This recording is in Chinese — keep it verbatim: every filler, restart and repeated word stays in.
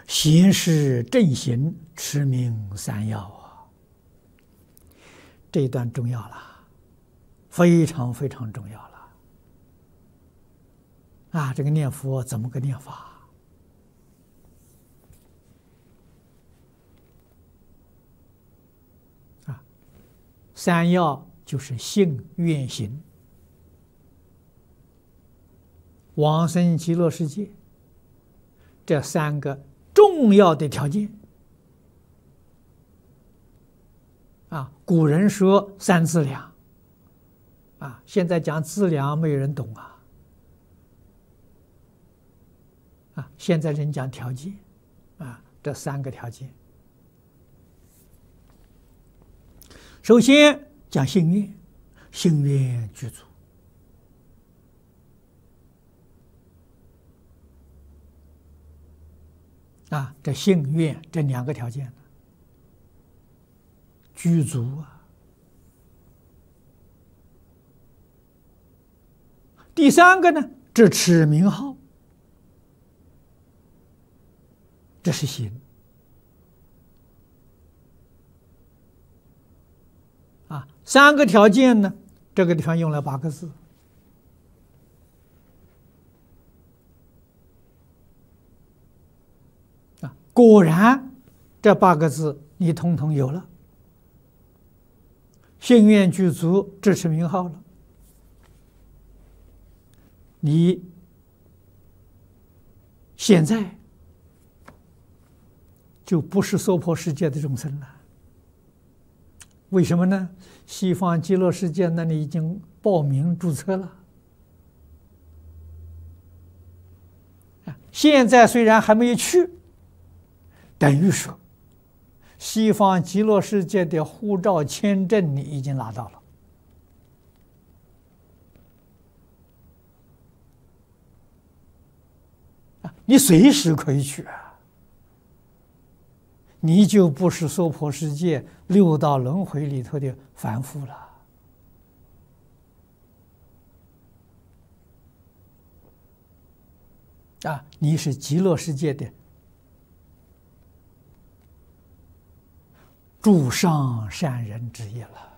行是正行，持名三要啊。这一段重要了，非常非常重要了啊！这个念佛怎么个念法？啊，三要就是信、愿、行。往生极乐世界，这三个重要的条件啊，古人说三资粮啊，现在讲资粮没有人懂啊啊，现在人讲条件啊，这三个条件，首先讲信愿，信愿具足。啊，这信愿这两个条件具足啊。第三个呢，这持名号，这是行啊。三个条件呢，这个地方用了八个字。果然，这八个字你统统有了，信愿具足，支持名号了，你现在就不是娑婆世界的众生了。为什么呢？西方极乐世界那里已经报名注册了，现在虽然还没有去。等于说，西方极乐世界的护照、签证你已经拿到了啊，你随时可以去啊，你就不是娑婆世界六道轮回里头的凡夫了啊，你是极乐世界的诸上善人之一了。